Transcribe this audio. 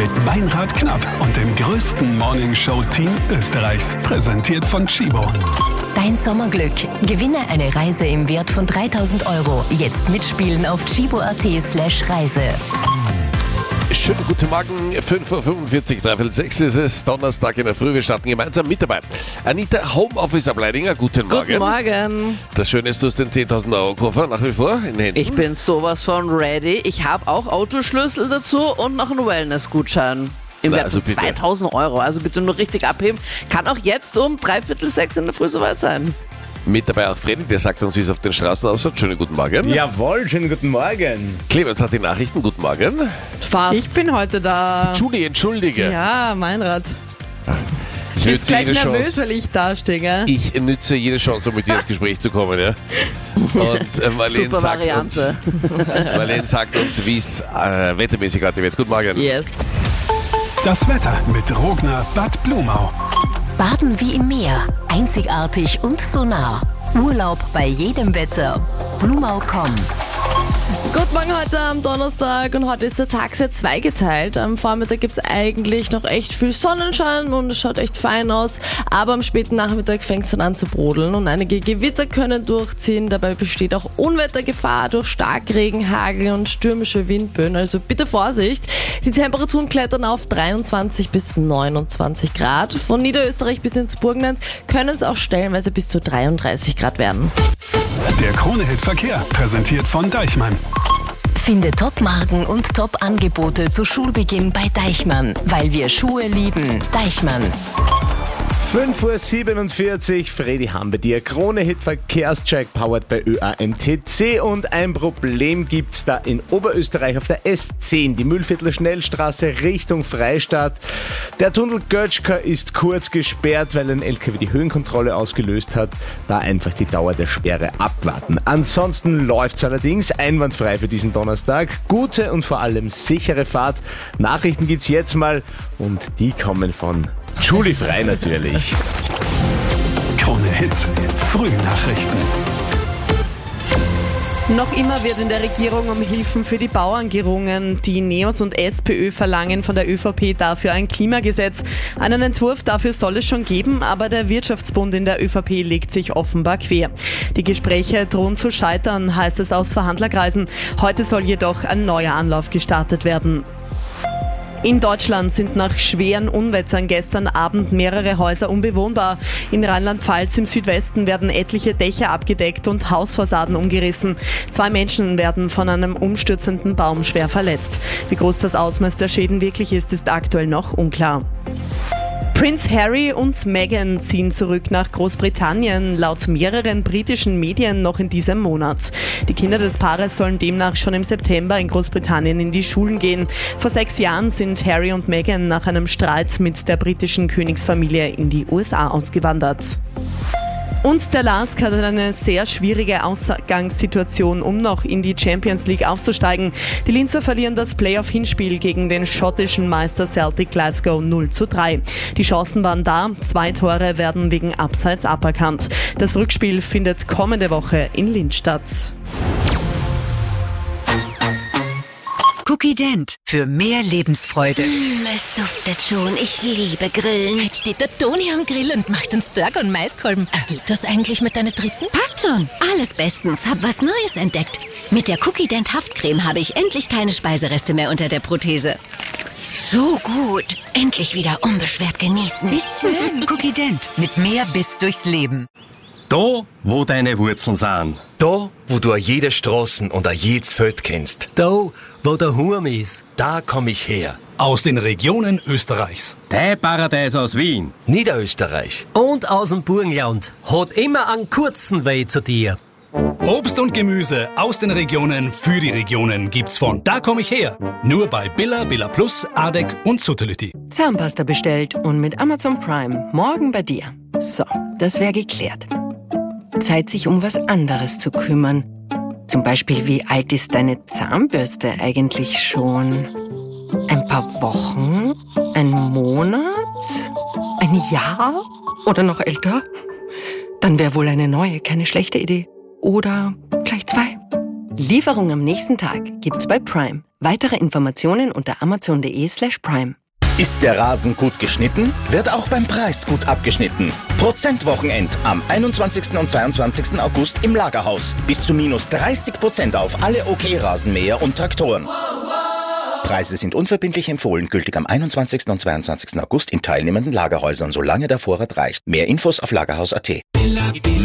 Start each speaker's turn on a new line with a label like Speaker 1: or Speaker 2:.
Speaker 1: mit Meinrad Knapp und dem größten Morningshow-Team Österreichs. Präsentiert von Chibo.
Speaker 2: Dein Sommerglück. Gewinne eine Reise im Wert von 3.000 €. Jetzt mitspielen auf chibo.at/Reise.
Speaker 3: Schönen guten Morgen, 5:45 Uhr, 5:06 ist es, Donnerstag in der Früh, wir starten gemeinsam mit dabei. Anita, Homeoffice-Ableidinger, guten Morgen.
Speaker 4: Guten Morgen.
Speaker 3: Das Schöne ist, du hast den 10.000 € Koffer nach wie vor in den Händen.
Speaker 4: Ich bin sowas von ready. Ich habe auch Autoschlüssel dazu und noch einen Wellness-Gutschein im Wert von 2.000 €. Also bitte nur richtig abheben. Kann auch jetzt um 5:45 in der Früh soweit sein.
Speaker 3: Mit dabei auch Freddy, der sagt uns, wie es auf den Straßen ausschaut. Schönen guten Morgen.
Speaker 5: Jawohl, schönen guten Morgen.
Speaker 3: Clemens hat die Nachrichten, guten Morgen.
Speaker 4: Fast.
Speaker 6: Ich bin heute da.
Speaker 3: Julie, entschuldige.
Speaker 6: Ja, Meinrad.
Speaker 3: Ich
Speaker 6: Ich bin
Speaker 3: nütze
Speaker 6: gleich
Speaker 3: jede
Speaker 6: nervös,
Speaker 3: Chance.
Speaker 6: weil ich da stehe, gell?
Speaker 3: Ich nütze jede Chance, um mit dir ins Gespräch zu kommen. Ja? Und Marlene
Speaker 4: Super Variante.
Speaker 3: Marlene sagt uns, wie es wettermäßig heute wird. Guten Morgen.
Speaker 4: Yes.
Speaker 1: Das Wetter mit Rogner Bad Blumau.
Speaker 2: Baden wie im Meer. Einzigartig und so nah. Urlaub bei jedem Wetter. Blumau.com.
Speaker 6: Guten Morgen heute am Donnerstag und heute ist der Tag sehr zweigeteilt. Am Vormittag gibt es eigentlich noch echt viel Sonnenschein und es schaut echt fein aus, aber am späten Nachmittag fängt es dann an zu brodeln und einige Gewitter können durchziehen. Dabei besteht auch Unwettergefahr durch Starkregen, Hagel und stürmische Windböen, also bitte Vorsicht. Die Temperaturen klettern auf 23 bis 29 Grad. Von Niederösterreich bis ins Burgenland können es auch stellenweise bis zu 33 Grad werden.
Speaker 1: Der Krone-Hit Verkehr, präsentiert von Deichmann.
Speaker 2: Finde Top-Marken und Top-Angebote zu Schulbeginn bei Deichmann. Weil wir Schuhe lieben. Deichmann.
Speaker 5: 5:47 Uhr, Freddy haben bei dir. Krone-Hit Verkehrscheck powered bei ÖAMTC und ein Problem gibt's da in Oberösterreich auf der S10, die Mühlviertler Schnellstraße Richtung Freistadt. Der Tunnel Götschka ist kurz gesperrt, weil ein LKW die Höhenkontrolle ausgelöst hat. Da einfach die Dauer der Sperre abwarten. Ansonsten läuft's allerdings einwandfrei für diesen Donnerstag. Gute und vor allem sichere Fahrt. Nachrichten gibt's jetzt mal und die kommen von Julie Frei natürlich.
Speaker 1: Krone-Hits, Frühnachrichten.
Speaker 6: Noch immer wird in der Regierung um Hilfen für die Bauern gerungen. Die NEOS und SPÖ verlangen von der ÖVP dafür ein Klimagesetz. Einen Entwurf dafür soll es schon geben, aber der Wirtschaftsbund in der ÖVP legt sich offenbar quer. Die Gespräche drohen zu scheitern, heißt es aus Verhandlerkreisen. Heute soll jedoch ein neuer Anlauf gestartet werden. In Deutschland sind nach schweren Unwettern gestern Abend mehrere Häuser unbewohnbar. In Rheinland-Pfalz im Südwesten werden etliche Dächer abgedeckt und Hausfassaden umgerissen. 2 Menschen werden von einem umstürzenden Baum schwer verletzt. Wie groß das Ausmaß der Schäden wirklich ist aktuell noch unklar. Prince Harry und Meghan ziehen zurück nach Großbritannien, laut mehreren britischen Medien noch in diesem Monat. Die Kinder des Paares sollen demnach schon im September in Großbritannien in die Schulen gehen. Vor 6 Jahren sind Harry und Meghan nach einem Streit mit der britischen Königsfamilie in die USA ausgewandert. Und der LASK hat eine sehr schwierige Ausgangssituation, um noch in die Champions League aufzusteigen. Die Linzer verlieren das Playoff-Hinspiel gegen den schottischen Meister Celtic Glasgow 0:3. Die Chancen waren da, 2 Tore werden wegen Abseits aberkannt. Das Rückspiel findet kommende Woche in Linz statt.
Speaker 7: Cookie Dent für mehr Lebensfreude.
Speaker 2: Es duftet schon. Ich liebe Grillen. Jetzt steht der Toni am Grill und macht uns Burger und Maiskolben. Geht das eigentlich mit deiner dritten?
Speaker 8: Passt schon. Alles bestens. Hab was Neues entdeckt. Mit der Cookie Dent Haftcreme habe ich endlich keine Speisereste mehr unter der Prothese. So gut. Endlich wieder unbeschwert genießen.
Speaker 7: Wie schön. Cookie Dent mit mehr Biss durchs Leben.
Speaker 9: Da, wo deine Wurzeln sind.
Speaker 10: Da, wo du jede Straßen und jedes Feld kennst.
Speaker 11: Da, wo der Hurm ist.
Speaker 10: Da komm ich her.
Speaker 12: Aus den Regionen Österreichs.
Speaker 9: Dein Paradies aus Wien.
Speaker 10: Niederösterreich.
Speaker 11: Und aus dem Burgenland. Hat immer einen kurzen Weg zu dir.
Speaker 12: Obst und Gemüse aus den Regionen für die Regionen gibt's von Da komm ich her. Nur bei Billa, Billa Plus, Adek und Suttelütti.
Speaker 13: Zahnpasta bestellt und mit Amazon Prime morgen bei dir. So, das wäre geklärt. Zeit, sich um was anderes zu kümmern. Zum Beispiel, wie alt ist deine Zahnbürste eigentlich schon? Ein paar Wochen? Ein Monat? Ein Jahr? Oder noch älter? Dann wäre wohl eine neue keine schlechte Idee. Oder gleich 2. Lieferung am nächsten Tag gibt's bei Prime. Weitere Informationen unter amazon.de/prime.
Speaker 14: Ist der Rasen gut geschnitten, wird auch beim Preis gut abgeschnitten. Prozentwochenend am 21. und 22. August im Lagerhaus. Bis zu -30% auf alle OK-Rasenmäher und Traktoren. Preise sind unverbindlich empfohlen, gültig am 21. und 22. August in teilnehmenden Lagerhäusern, solange der Vorrat reicht. Mehr Infos auf lagerhaus.at.